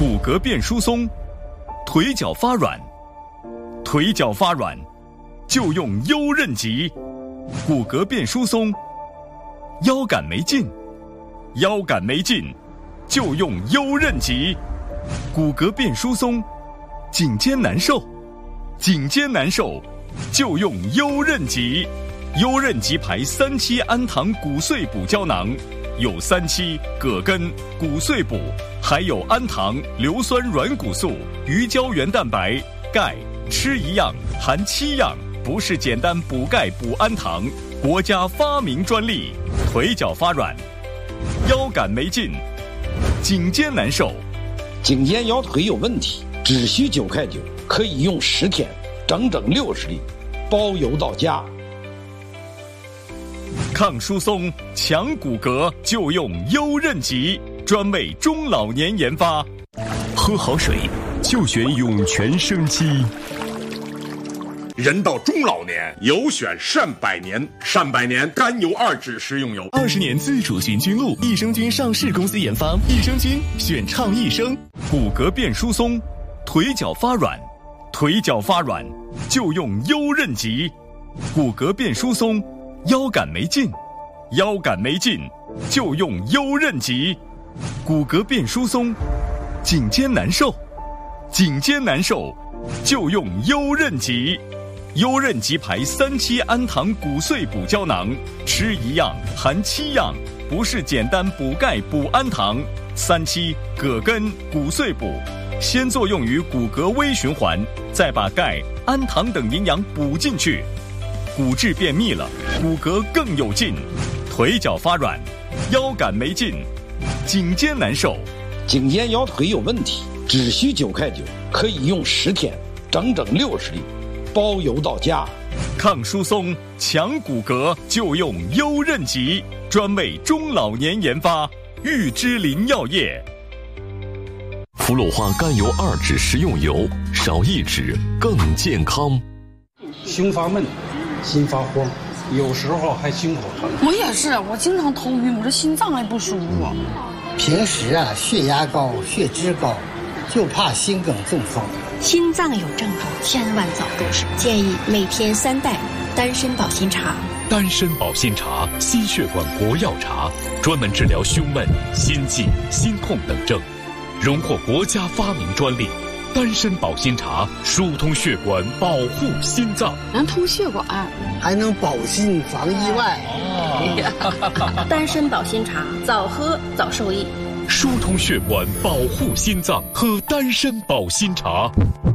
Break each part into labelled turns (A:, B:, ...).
A: 骨骼变疏松，腿脚发软，腿脚发软就用优韧脊；骨骼变疏松，腰杆没劲，腰杆没劲就用优韧脊；骨骼变疏松，颈肩难受，颈肩难受就用优韧脊。优韧脊牌3期氨糖骨碎补胶囊，有3期、葛根、骨碎补，还有氨糖、硫酸软骨素、鱼胶原蛋白、钙，吃一样含7样，不是简单补钙补氨糖，国家发明专利。腿脚发软，腰杆没劲，颈肩难受，
B: 颈肩腰腿有问题，只需9块9，可以用10天，整整60粒，包邮到家。
A: 抗疏松、强骨骼就用优韧脊，专为中老年研发。
C: 喝好水就选涌泉生机。
D: 人到中老年，有选善百年。善百年甘油2酯食用油
C: ，20年自主循菌露，益生菌上市公司研发，益生菌选畅益生。
A: 骨骼变疏松，腿脚发软，腿脚发软就用优韧脊；骨骼变疏松，腰杆没劲，腰杆没劲就用优韧脊；骨骼变疏松，颈肩难受，颈肩难受就用优韧脊。优韧脊牌3期氨糖骨碎补胶囊，吃一样含7样，不是简单补钙补氨糖。3期、葛根、骨碎补，先作用于骨骼微循环，再把钙、氨糖等营养补进去，骨质变密了，骨骼更有劲。腿脚发软，腰杆没劲，颈肩难受，
B: 颈肩腰腿有问题，只需9块9，可以用10天，整整60粒，包邮到家。
A: 抗疏松、强骨骼就用优韧脊，专为中老年研发。玉芝林药业。
C: 氟鲁化甘油2酯食用油，少1酯更健康。
E: 胸发闷，心发慌，有时候还心口疼。
F: 我也是，我经常头晕，我这心脏还不舒服。
G: 平时血压高，血脂高，就怕心梗中风。
H: 心脏有症状千万早动手，建议每天3袋丹参保心茶。
C: 丹参保心茶，心血管国药茶，专门治疗胸闷、心悸、心痛等症，荣获国家发明专利。丹参保心茶疏通血管，保护心脏，
F: 能通血管，
G: 还能保心防意外。
H: 丹参保心茶，早喝早受益。
C: 疏通血管，保护心脏，喝丹参保心茶。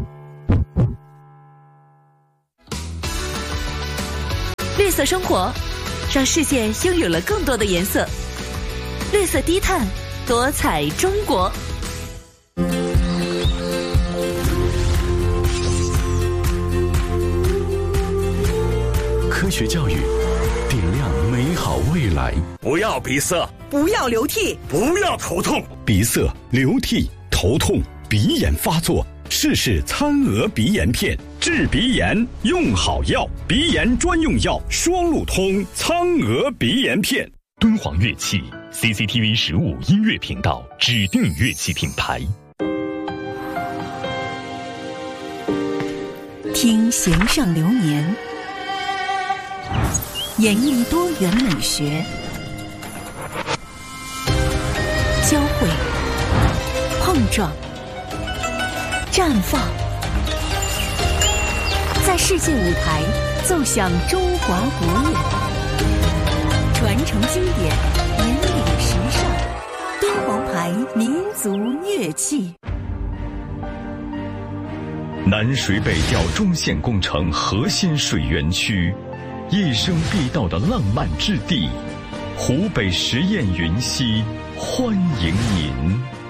I: 绿色生活，让世界拥有了更多的颜色。绿色低碳，多彩中国。
C: 科学教育，点亮美好未来。
D: 不要鼻塞，
J: 不要流涕，
D: 不要头痛。
K: 鼻塞、流涕、头痛、鼻炎发作，试试苍娥鼻炎片，治鼻炎用好药，鼻炎专用药双路通苍娥鼻炎片。
C: 敦煌乐器 CCTV 15音乐频道指定乐器品牌。
I: 听弦上流年，演绎多元美学，交汇、碰撞、绽放，在世界舞台奏响中华国乐，传承经典，引领时尚。敦煌牌民族乐器。
A: 南水北调中线工程核心水源区，一生必到的浪漫之地，湖北十堰云溪欢迎您。